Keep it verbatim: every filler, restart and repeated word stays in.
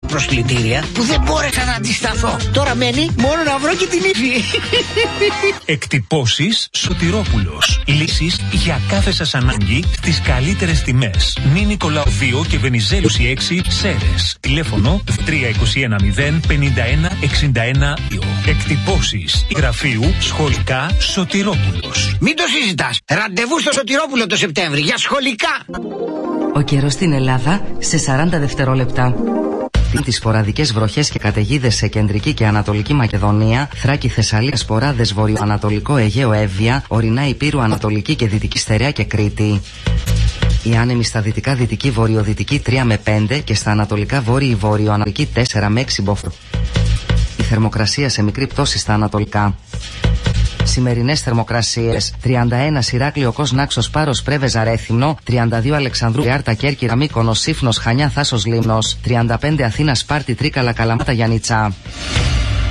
προσκλητήρια που δεν μπόρεσα να αντισταθώ. Τώρα μένει μόνο να βρω και την ύφη. Εκτυπώσεις Σωτηρόπουλος. Λύσεις για κάθε σας ανάγκη στις καλύτερες τιμές. Νη Νικολάου δύο και Βενιζέλου έξι Σέρες. Τηλέφωνο τρία είκοσι ένα μηδέν πενήντα ένα εξήντα ένα δύο. Εκτυπώσεις γραφείου σχολικά Σωτηρόπουλος. Μην το συζητάς. Ραντεβού στο Σωτηρόπουλο το Σεπτέμβρη για σχολικά. Ο καιρός στην Ελλάδα σε σαράντα δευτερόλεπτα. Τις σποραδικές βροχές και καταιγίδες σε κεντρική και ανατολική Μακεδονία, Θράκη, Θεσσαλία, σποράδες βορειοανατολικό Αιγαίο, Εύβοια, ορεινά Υπήρου, ανατολική και δυτική Στερεά και Κρήτη. Οι άνεμοι στα δυτικά δυτική βορειοδυτική τρία με πέντε και στα ανατολικά βόρειη βορειοανατολική τέσσερα με έξι μποφόρ. Η θερμοκρασία σε μικρή πτώση στα ανατολικά. Σημερινές θερμοκρασίες: τριάντα ένα Ηράκλειο, Κος, Νάξος, Πάρος, Πρέβεζα, Ρέθυμνο, τριάντα δύο Αλεξανδρού, Άρτα, Κέρκυρα, Μύκονος, Σύφνος, Χανιά, Θάσος, Λίμνος, τριάντα πέντε Αθήνα, Σπάρτη, Τρίκαλα, Καλαμάτα, Γιαννιτσά.